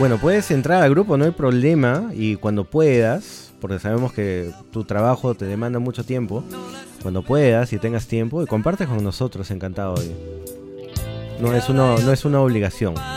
Bueno, puedes entrar al grupo, no hay problema, y cuando puedas, porque sabemos que tu trabajo te demanda mucho tiempo, cuando puedas y tengas tiempo, y compartes con nosotros, encantado. No es una obligación.